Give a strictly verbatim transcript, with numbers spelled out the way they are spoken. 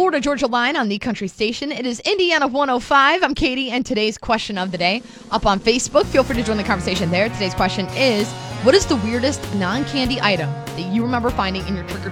Florida Georgia Line on the country station. It is Indiana one oh five. I'm Katie, and today's question of the day up on Facebook. Feel free to join the conversation there. Today's question is, what is the weirdest non-candy item that you remember finding in your trick or